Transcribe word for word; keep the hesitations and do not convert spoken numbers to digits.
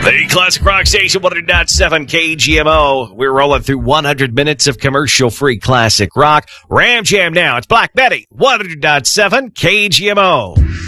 The Classic Rock Station, one hundred point seven K G M O. We're rolling through one hundred minutes of commercial-free classic rock. Ram Jam now. It's Black Betty, one hundred point seven K G M O.